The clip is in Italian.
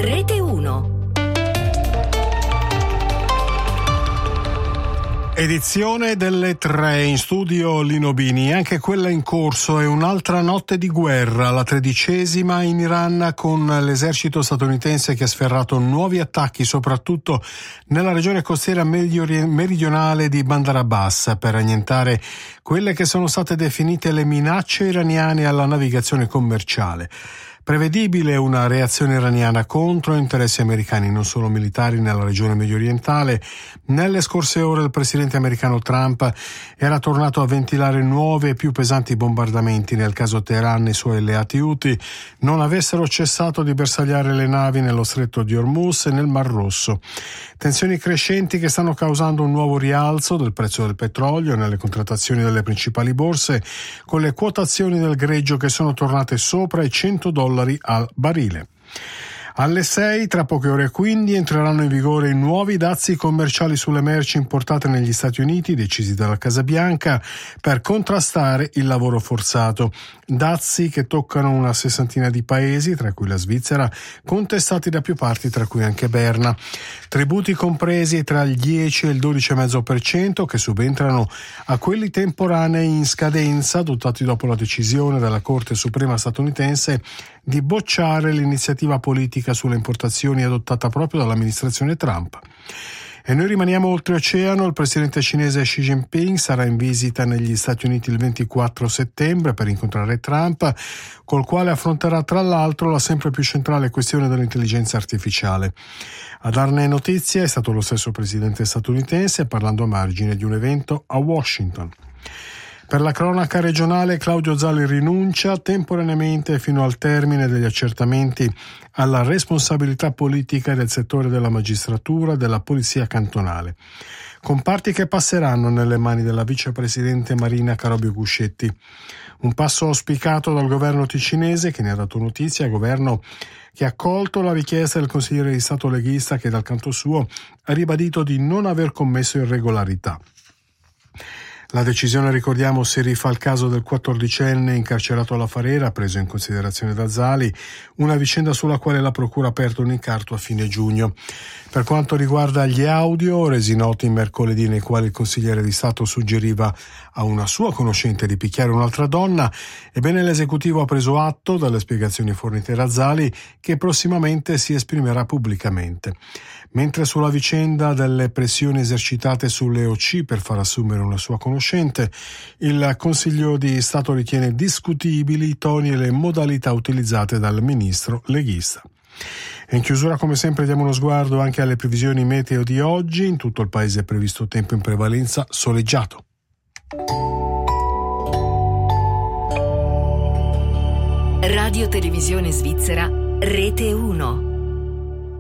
Rete 1. Edizione delle 3, in studio Lino Bini. Anche quella in corso è un'altra notte di guerra, la 13ª in Iran, con l'esercito statunitense che ha sferrato nuovi attacchi soprattutto nella regione costiera meridionale di Bandar Abbas per annientare quelle che sono state definite le minacce iraniane alla navigazione commerciale. Prevedibile una reazione iraniana contro interessi americani, non solo militari, nella regione mediorientale. Nelle scorse ore il presidente americano Trump era tornato a ventilare nuovi e più pesanti bombardamenti nel caso Teheran e i suoi alleati Houthi non avessero cessato di bersagliare le navi nello stretto di Hormuz e nel Mar Rosso. Tensioni crescenti che stanno causando un nuovo rialzo del prezzo del petrolio nelle contrattazioni delle principali borse, con le quotazioni del greggio che sono tornate sopra i $100 al barile. Alle 6, tra poche ore quindi, entreranno in vigore i nuovi dazi commerciali sulle merci importate negli Stati Uniti, decisi dalla Casa Bianca, per contrastare il lavoro forzato. Dazi che toccano una sessantina di paesi, tra cui la Svizzera, contestati da più parti, tra cui anche Berna. Tributi compresi tra il 10 e il 12,5% che subentrano a quelli temporanei in scadenza, adottati dopo la decisione della Corte Suprema statunitense di bocciare l'iniziativa politica sulle importazioni adottata proprio dall'amministrazione Trump. E noi rimaniamo oltreoceano. Il presidente cinese Xi Jinping sarà in visita negli Stati Uniti il 24 settembre per incontrare Trump, col quale affronterà tra l'altro la sempre più centrale questione dell'intelligenza artificiale. A darne notizia è stato lo stesso presidente statunitense, parlando a margine di un evento a Washington. Per la cronaca regionale, Claudio Zali rinuncia temporaneamente fino al termine degli accertamenti alla responsabilità politica del settore della magistratura e della polizia cantonale. Comparti che passeranno nelle mani della vicepresidente Marina Carobio Guscetti. Un passo auspicato dal governo ticinese, che ne ha dato notizia, governo che ha accolto la richiesta del consigliere di Stato leghista, che dal canto suo ha ribadito di non aver commesso irregolarità. La decisione, ricordiamo, si rifà al caso del 14enne incarcerato alla Farera, preso in considerazione da Zali, una vicenda sulla quale la procura ha aperto un incarto a fine giugno. Per quanto riguarda gli audio resi noti mercoledì, nei quali il consigliere di Stato suggeriva a una sua conoscente di picchiare un'altra donna, ebbene l'esecutivo ha preso atto dalle spiegazioni fornite da Zali, che prossimamente si esprimerà pubblicamente. Mentre sulla vicenda delle pressioni esercitate sulle OC per far assumere una sua conoscente, il Consiglio di Stato ritiene discutibili i toni e le modalità utilizzate dal ministro leghista. E in chiusura, come sempre, diamo uno sguardo anche alle previsioni meteo di oggi. In tutto il paese è previsto tempo in prevalenza soleggiato. Radio Televisione Svizzera, Rete 1.